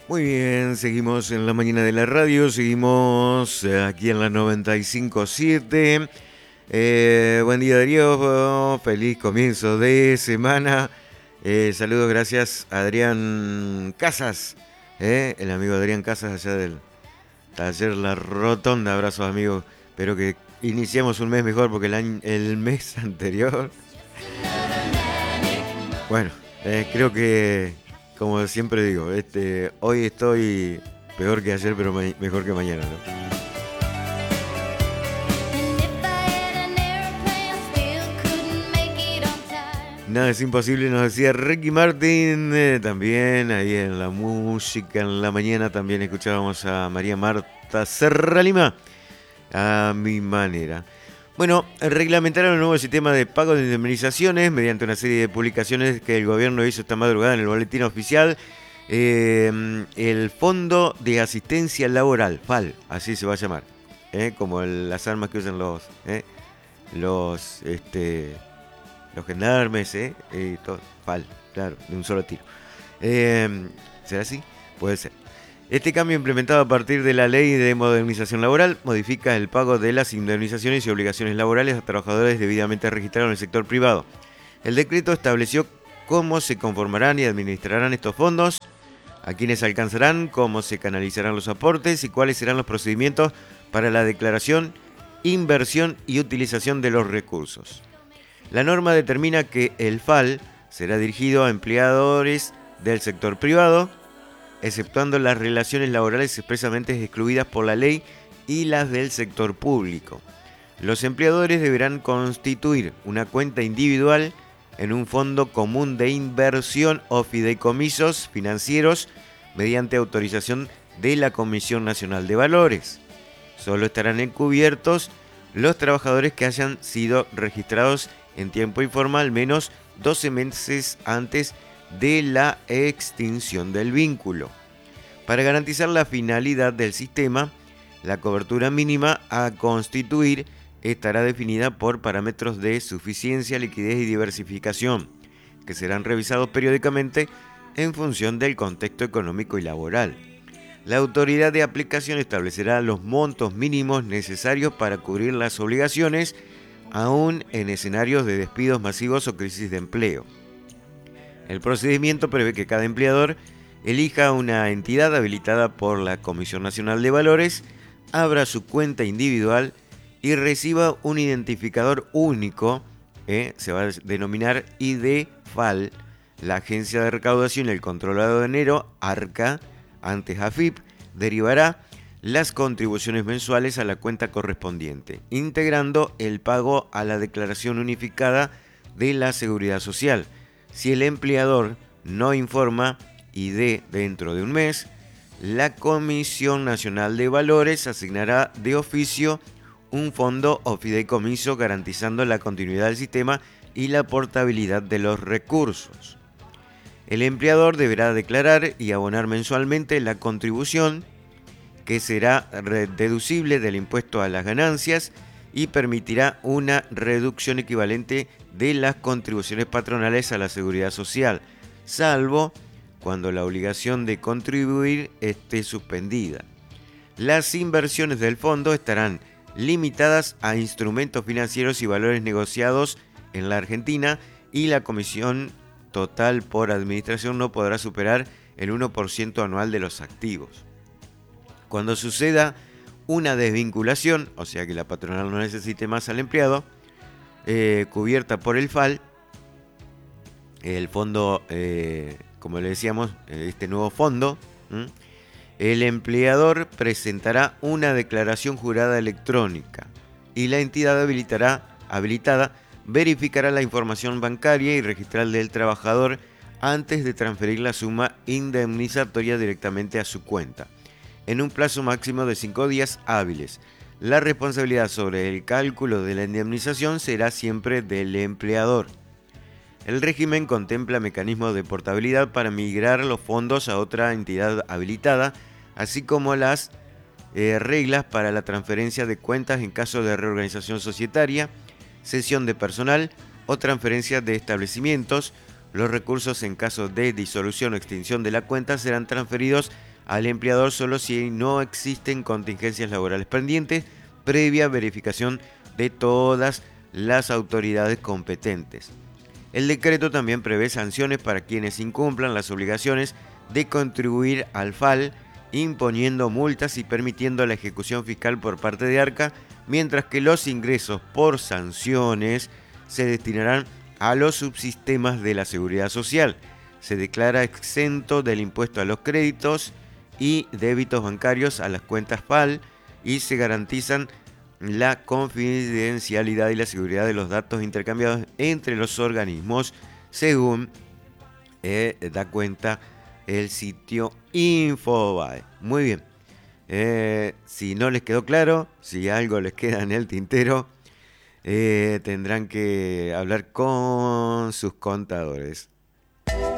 Muy bien, seguimos en la mañana de la radio, seguimos aquí en la 95.7. Buen día Darío, feliz comienzo de semana. Saludos, gracias a Adrián Casas, el amigo Adrián Casas allá del taller La Rotonda. Abrazos amigos, espero que iniciemos un mes mejor porque el mes anterior, bueno, creo que, como siempre digo, hoy estoy peor que ayer, pero mejor que mañana, ¿no? Nada es imposible, nos decía Ricky Martin. También ahí en la música, en la mañana también escuchábamos a María Marta Serra Lima, a mi manera. Bueno, reglamentaron el nuevo sistema de pago de indemnizaciones mediante una serie de publicaciones que el gobierno hizo esta madrugada en el boletín oficial. El Fondo de Asistencia Laboral, FAL, así se va a llamar, como las armas que usan los, los gendarmes, y todo, FAL, claro, de un solo tiro. ¿Será así? Puede ser. Este cambio, implementado a partir de la Ley de Modernización Laboral, modifica el pago de las indemnizaciones y obligaciones laborales a trabajadores debidamente registrados en el sector privado. El decreto estableció cómo se conformarán y administrarán estos fondos, a quiénes alcanzarán, cómo se canalizarán los aportes y cuáles serán los procedimientos para la declaración, inversión y utilización de los recursos. La norma determina que el FAL será dirigido a empleadores del sector privado, exceptuando las relaciones laborales expresamente excluidas por la ley y las del sector público. Los empleadores deberán constituir una cuenta individual en un fondo común de inversión o fideicomisos financieros mediante autorización de la Comisión Nacional de Valores. Solo estarán encubiertos los trabajadores que hayan sido registrados en tiempo y forma al menos 12 meses antes de la extinción del vínculo. Para garantizar la finalidad del sistema, la cobertura mínima a constituir estará definida por parámetros de suficiencia, liquidez y diversificación, que serán revisados periódicamente en función del contexto económico y laboral. La autoridad de aplicación establecerá los montos mínimos necesarios para cubrir las obligaciones, aún en escenarios de despidos masivos o crisis de empleo. El procedimiento prevé que cada empleador elija una entidad habilitada por la Comisión Nacional de Valores, abra su cuenta individual y reciba un identificador único, se va a denominar ID FAL. La Agencia de Recaudación y el Control Aduanero, ARCA, antes AFIP, derivará las contribuciones mensuales a la cuenta correspondiente, integrando el pago a la declaración unificada de la Seguridad Social. Si el empleador no informa ID dentro de un mes, la Comisión Nacional de Valores asignará de oficio un fondo o fideicomiso garantizando la continuidad del sistema y la portabilidad de los recursos. El empleador deberá declarar y abonar mensualmente la contribución, que será deducible del impuesto a las ganancias y permitirá una reducción equivalente de las contribuciones patronales a la seguridad social, salvo cuando la obligación de contribuir esté suspendida. Las inversiones del fondo estarán limitadas a instrumentos financieros y valores negociados en la Argentina, y la comisión total por administración no podrá superar el 1% anual de los activos. Cuando suceda una desvinculación, o sea que la patronal no necesite más al empleado, cubierta por el FAL, el fondo, como le decíamos, este nuevo fondo, el empleador presentará una declaración jurada electrónica y la entidad habilitada verificará la información bancaria y registral del trabajador antes de transferir la suma indemnizatoria directamente a su cuenta, en un plazo máximo de 5 días hábiles. La responsabilidad sobre el cálculo de la indemnización será siempre del empleador. El régimen contempla mecanismos de portabilidad para migrar los fondos a otra entidad habilitada, así como las reglas para la transferencia de cuentas en caso de reorganización societaria, cesión de personal o transferencia de establecimientos. Los recursos en caso de disolución o extinción de la cuenta serán transferidos al empleador solo si no existen contingencias laborales pendientes, previa verificación de todas las autoridades competentes. El decreto también prevé sanciones para quienes incumplan las obligaciones de contribuir al FAL, imponiendo multas y permitiendo la ejecución fiscal por parte de ARCA, mientras que los ingresos por sanciones se destinarán a los subsistemas de la Seguridad Social. Se declara exento del impuesto a los créditos y débitos bancarios a las cuentas FAL y se garantizan la confidencialidad y la seguridad de los datos intercambiados entre los organismos, según da cuenta el sitio Infobae. Muy bien. Si no les quedó claro, si algo les queda en el tintero, tendrán que hablar con sus contadores.